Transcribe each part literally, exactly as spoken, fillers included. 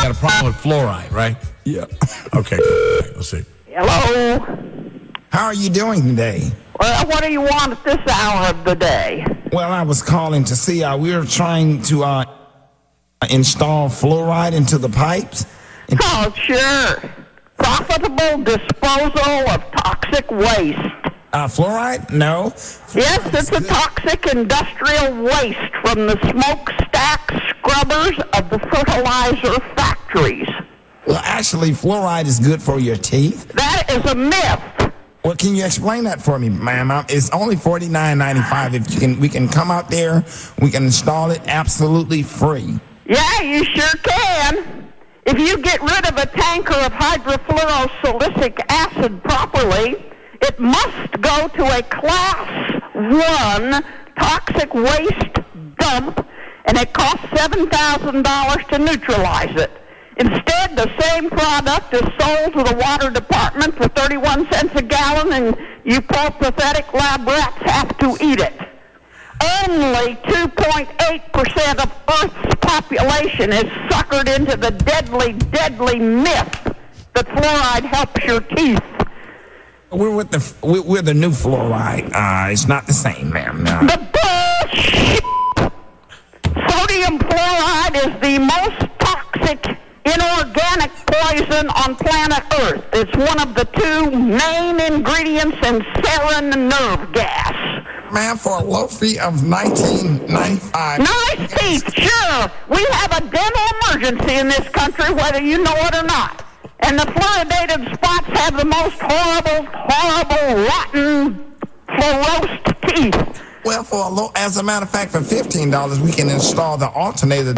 got a problem with fluoride, right? Yeah. Okay, let's see. Hello? How are you doing today? Well, what do you want at this hour of the day? Well, I was calling to see, uh, we were trying to uh, install fluoride into the pipes. And Oh, sure. Profitable disposal of toxic waste. uh, fluoride? No. Yes, it's a toxic industrial waste from the smokestack scrubbers of the fertilizer factories. Well, actually, fluoride is good for your teeth. That is a myth. Well, can you explain that for me, ma'am? Um, It's only forty-nine ninety-five. If you can, we can come out there, we can install it absolutely free. Yeah, you sure can. If you get rid of a tanker of hydrofluorosilicic acid properly, it must go to a class one toxic waste dump, and it costs seven thousand dollars to neutralize it. Instead, the same product is sold to the water department for thirty-one cents a gallon, and you poor pathetic lab rats have to eat it. Only two point eight percent of Earth's population is suckered into the deadly, deadly myth that fluoride helps your teeth. We're with the we're, we're the new fluoride. Uh, it's not the same, ma'am. No. The bullshit! Sodium fluoride is the most toxic inorganic poison on planet Earth. It's one of the two main ingredients in sarin nerve gas. Ma'am, for a low fee of nineteen ninety-five. Nice teeth, sure. We have a dental emergency in this country, whether you know it or not. And the fluoridated spots have the most horrible, horrible, rotten, fluorosed teeth. Well, for a low, as a matter of fact, for fifteen dollars, we can install the alternator.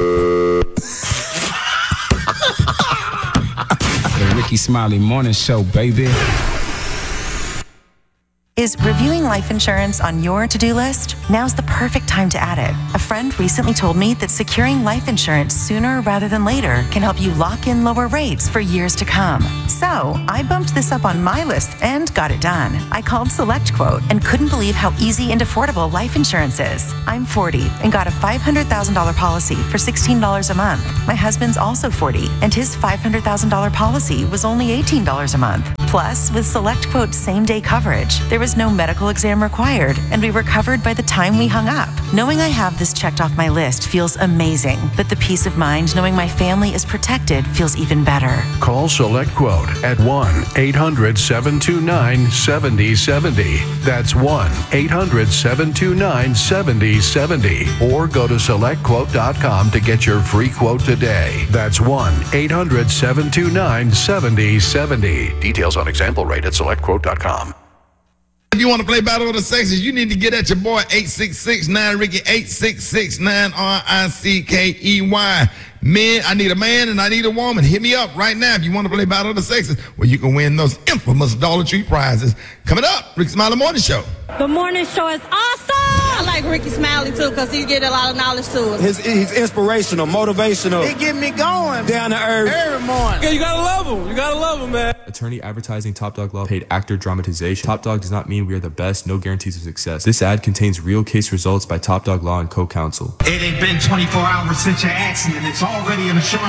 The Ricky Smiley Morning Show, baby. Is reviewing life insurance on your to-do list? Now's the perfect time to add it. A friend recently told me that securing life insurance sooner rather than later can help you lock in lower rates for years to come. So I bumped this up on my list and got it done. I called SelectQuote and couldn't believe how easy and affordable life insurance is. I'm forty and got a five hundred thousand dollars policy for sixteen dollars a month. My husband's also forty and his five hundred thousand dollars policy was only eighteen dollars a month. Plus, with SelectQuote's same-day coverage, there was no medical exam required, and we were covered by the time we hung up. Knowing I have this checked off my list feels amazing, but the peace of mind knowing my family is protected feels even better. Call SelectQuote at one eight hundred seven two nine seven zero seven zero. That's one eight hundred seven two nine seven zero seven zero. Or go to select quote dot com to get your free quote today. That's one eight hundred seven two nine seven zero seven zero. Details on example rate at select quote dot com. If you want to play Battle of the Sexes, you need to get at your boy eight six six nine Ricky, eight six six nine R I C K E Y. Men, I need a man and I need a woman. Hit me up right now if you want to play Battle of the Sexes, where you can win those infamous Dollar Tree prizes. Coming up, Ricky Smiley Morning Show. The morning show is awesome. I like Ricky Smiley too because he get a lot of knowledge to us. His, he's inspirational, motivational. He get me going Down to earth. every morning. Yeah, you gotta love him. You gotta love him, man. Attorney advertising Top Dog Law paid actor dramatization. Top Dog does not mean we are the best, no guarantees of success. This ad contains real case results by Top Dog Law and co-counsel. It ain't been twenty-four hours since your accident. It's already in the show.